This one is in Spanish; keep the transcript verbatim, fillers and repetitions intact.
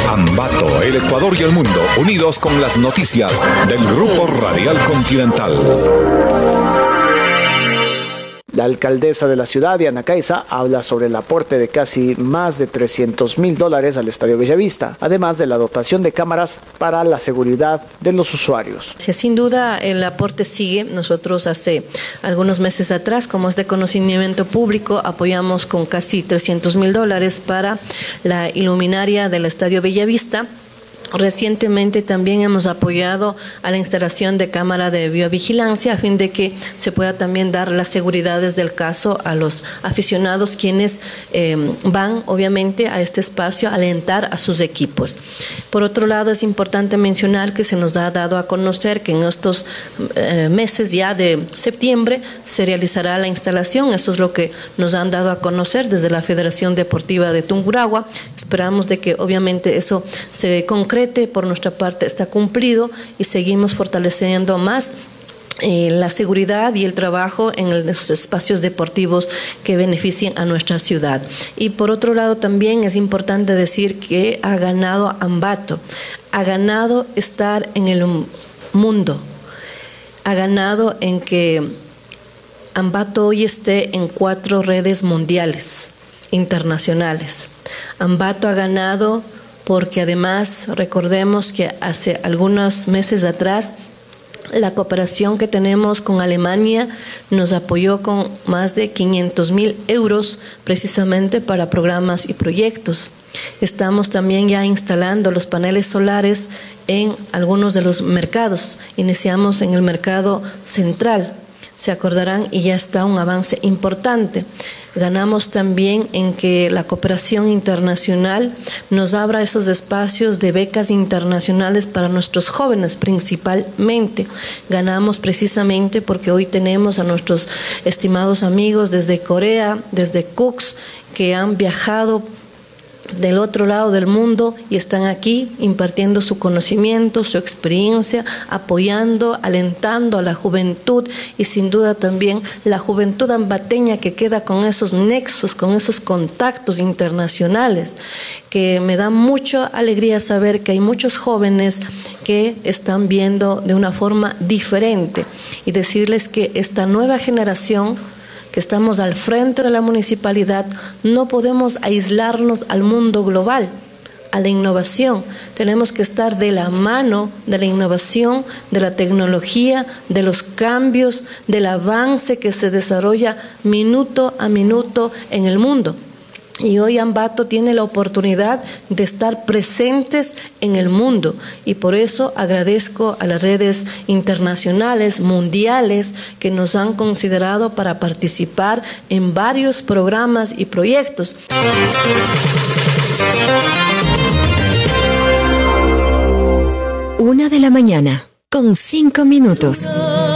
Ambato, el Ecuador y el mundo, unidos con las noticias del Grupo Radial Continental. La alcaldesa de la ciudad, Diana Caiza, habla sobre el aporte de casi más de trescientos mil dólares al Estadio Bellavista, además de la dotación de cámaras para la seguridad de los usuarios. Sí, sin duda el aporte sigue. Nosotros hace algunos meses atrás, como es de conocimiento público, apoyamos con casi trescientos mil dólares para la iluminaria del Estadio Bellavista. Recientemente también hemos apoyado a la instalación de cámara de biovigilancia a fin de que se pueda también dar las seguridades del caso a los aficionados quienes eh, van obviamente a este espacio a alentar a sus equipos. Por otro lado, es importante mencionar que se nos ha dado a conocer que en estos eh, meses ya de septiembre se realizará la instalación. Eso es lo que nos han dado a conocer desde la Federación Deportiva de Tungurahua. Esperamos de que obviamente eso se concrete. Por nuestra parte está cumplido y seguimos fortaleciendo más eh, la seguridad y el trabajo en el, esos espacios deportivos que beneficien a nuestra ciudad. Y por otro lado también es importante decir que ha ganado Ambato, ha ganado estar en el mundo, ha ganado en que Ambato hoy esté en cuatro redes mundiales, internacionales. Ambato ha ganado porque además recordemos que hace algunos meses atrás la cooperación que tenemos con Alemania nos apoyó con más de quinientos mil euros precisamente para programas y proyectos. Estamos también ya instalando los paneles solares en algunos de los mercados. Iniciamos en el mercado central, se acordarán, y ya está un avance importante. Ganamos también en que la cooperación internacional nos abra esos espacios de becas internacionales para nuestros jóvenes principalmente. Ganamos precisamente porque hoy tenemos a nuestros estimados amigos desde Corea, desde Cooks, que han viajado del otro lado del mundo y están aquí impartiendo su conocimiento, su experiencia, apoyando, alentando a la juventud y sin duda también la juventud ambateña que queda con esos nexos, con esos contactos internacionales, que me da mucha alegría saber que hay muchos jóvenes que están viendo de una forma diferente y decirles que esta nueva generación que estamos al frente de la municipalidad, no podemos aislarnos al mundo global, a la innovación. Tenemos que estar de la mano de la innovación, de la tecnología, de los cambios, del avance que se desarrolla minuto a minuto en el mundo. Y hoy Ambato tiene la oportunidad de estar presentes en el mundo y por eso agradezco a las redes internacionales, mundiales, que nos han considerado para participar en varios programas y proyectos. Una de la mañana, con cinco minutos.